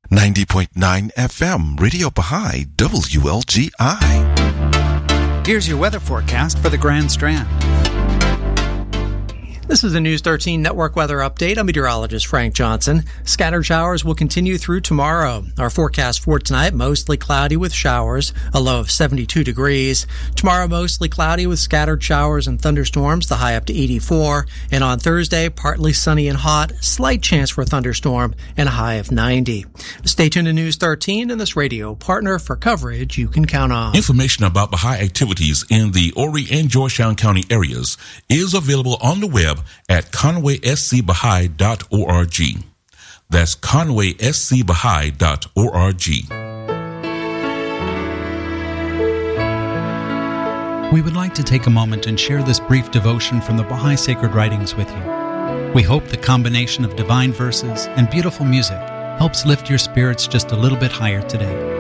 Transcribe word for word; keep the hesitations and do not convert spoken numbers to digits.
ninety point nine F M, Radio Baha'i, W L G I. Here's your weather forecast for the Grand Strand. This is the News thirteen Network Weather Update. I'm meteorologist Frank Johnson. Scattered showers will continue through tomorrow. Our forecast for tonight, mostly cloudy with showers, a low of seventy-two degrees. Tomorrow, mostly cloudy with scattered showers and thunderstorms, the high up to eighty-four. And on Thursday, partly sunny and hot, slight chance for a thunderstorm, and a high of ninety. Stay tuned to News thirteen and this radio partner for coverage you can count on. Information about Baha'i activities in the Horry and Georgetown County areas is available on the web at conway s c baha'i dot org. That's conway s c baha'i dot org. We would like to take a moment and share this brief devotion from the Baha'i Sacred Writings with you. We hope the combination of divine verses and beautiful music helps lift your spirits just a little bit higher today.